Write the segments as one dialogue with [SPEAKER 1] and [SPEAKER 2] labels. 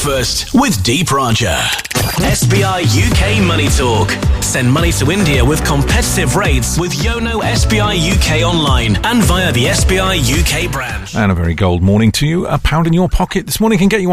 [SPEAKER 1] Breakfast with Deep Raja. SBI UK Money Talk. Send money to India with competitive rates with Yono SBI UK online and via the SBI UK branch.
[SPEAKER 2] And a very gold morning to you. £1 in your pocket this morning can get you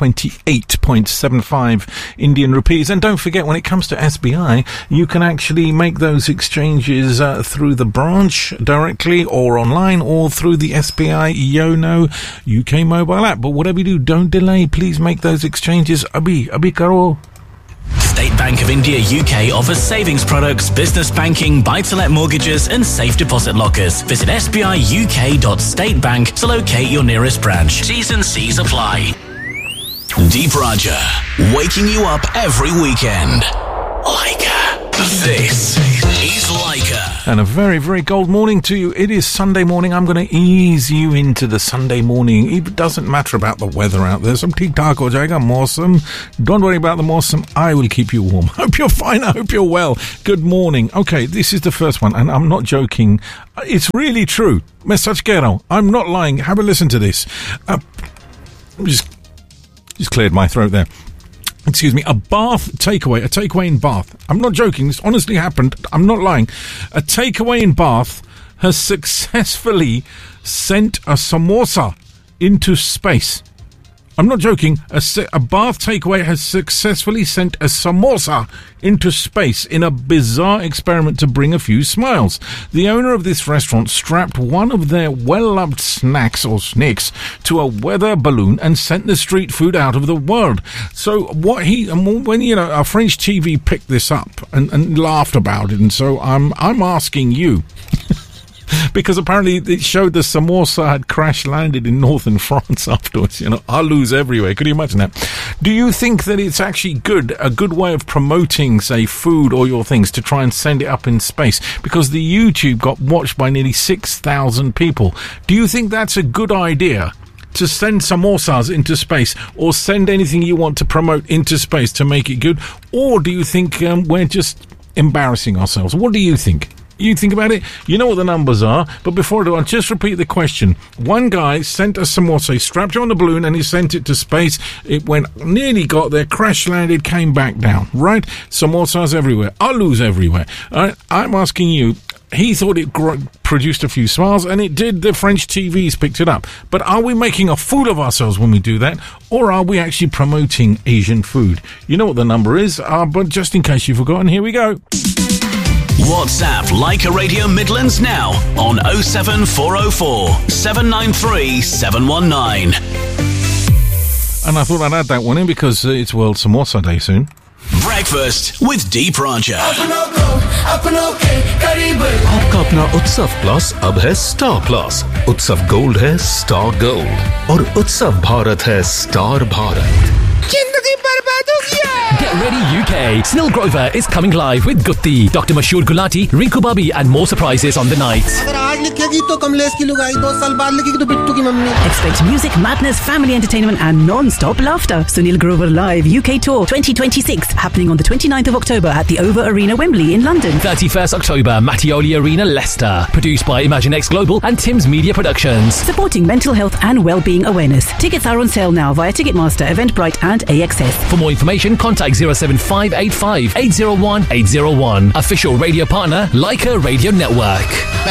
[SPEAKER 2] 128.75 Indian rupees. And don't forget, when it comes to SBI, you can actually make those exchanges through the branch directly or online or through the SBI Yono UK mobile app. But whatever you do, don't delay. Please make those exchanges. Abhi karo.
[SPEAKER 1] State Bank of India UK offers savings products, business banking, buy-to-let mortgages and safe deposit lockers. Visit sbiuk.statebank to locate your nearest branch. T's and C's apply. Deep Raja, waking you up every weekend. Leica. This is Leica.
[SPEAKER 2] And a very, very gold morning to you. It is Sunday morning. I'm going to ease you into the Sunday morning. It doesn't matter about the weather out there. Some theek thaak ho jayega mausam. Don't worry about the mausam. I will keep you warm. Hope you're fine. I hope you're well. Good morning. Okay, this is the first one, and I'm not joking. It's really true. Main sach keh raha hu. I'm not lying. Have a listen to this. Just cleared my throat there. Excuse me, a takeaway in Bath. I'm not joking, this honestly happened, I'm not lying. A takeaway in Bath has successfully sent a samosa into space. I'm not joking, a Bath takeaway has successfully sent a samosa into space in a bizarre experiment to bring a few smiles. The owner of this restaurant strapped one of their well-loved snacks or snicks to a weather balloon and sent the street food out of the world. So when a French TV picked this up and laughed about it, and so I'm asking you. Because apparently it showed the samosa had crash landed in northern France afterwards. Alus everywhere. Could you imagine that? Do you think that it's actually a good way of promoting, say, food or your things to try and send it up in space? Because the YouTube got watched by nearly 6,000 people. Do you think that's a good idea? To send samosas into space or send anything you want to promote into space to make it good? Or do you think we're just embarrassing ourselves? What do you think? You think about it, you know what the numbers are, but before I do, I'll just repeat the question. One guy sent a samosa, he strapped it on the balloon and he sent it to space. It nearly got there, crash landed, came back down, right? Samosas everywhere, alus everywhere. All right, I'm asking you, he thought it produced a few smiles, and it did. The French TVs picked it up. But are we making a fool of ourselves when we do that, or are we actually promoting Asian food? You know what the number is, but just in case you've forgotten, here we go.
[SPEAKER 1] WhatsApp Leica Radio Midlands now on 07404 793 719.
[SPEAKER 2] And I thought I'd add that one in because it's World Samosa Day soon.
[SPEAKER 1] Breakfast with Deep Raja.
[SPEAKER 3] आपका अपना उत्सव plus अब है star plus. उत्सव gold है star gold और उत्सव भारत है star Bharat.
[SPEAKER 4] Get ready UK! Snell Grover is coming live with Gutti, Dr. Mashoor Gulati, Rinku Babi and more surprises on the night. Expect music, madness, family entertainment and non-stop laughter. Sunil Grover Live UK Tour 2026 happening on the 29th of October at the Over Arena Wembley in London. 31st October, Mattioli Arena Leicester. Produced by Imaginex Global and Tim's Media Productions. Supporting mental health and well-being awareness. Tickets are on sale now via Ticketmaster, Eventbrite and AXS. For more information, contact 07585 801 801. Official radio partner, Leica Radio Network.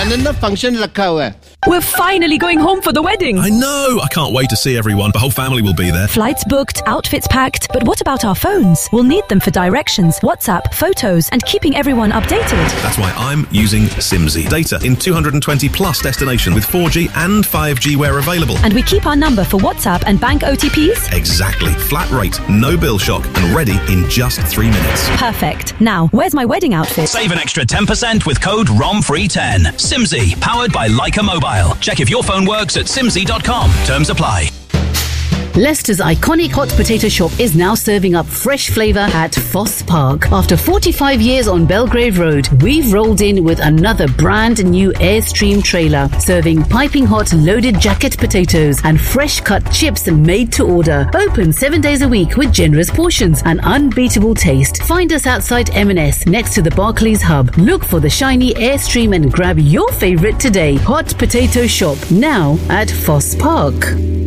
[SPEAKER 5] We're finally going home for the wedding.
[SPEAKER 6] I know. I can't wait to see everyone. The whole family will be there.
[SPEAKER 5] Flights booked, outfits packed. But what about our phones? We'll need them for directions, WhatsApp, photos, and keeping everyone updated.
[SPEAKER 6] That's why I'm using Simsy. Data in 220 plus destinations with 4G and 5G where available.
[SPEAKER 5] And we keep our number for WhatsApp and bank OTPs?
[SPEAKER 6] Exactly. Flat rate, no bill shock, and ready in just 3 minutes.
[SPEAKER 5] Perfect. Now, where's my wedding outfit?
[SPEAKER 1] Save an extra 10% with code ROMFREE10. Simsy, powered by Leica Mobile. Check if your phone works at simsy.com. Terms apply.
[SPEAKER 7] Leicester's iconic hot potato shop is now serving up fresh flavour at Foss Park. After 45 years on Belgrave Road, we've rolled in with another brand new Airstream trailer, serving piping hot loaded jacket potatoes and fresh cut chips made to order. Open 7 days a week with generous portions and unbeatable taste. Find us outside M&S next to the Barclays Hub. Look for the shiny Airstream and grab your favourite today. Hot Potato Shop, now at Foss Park.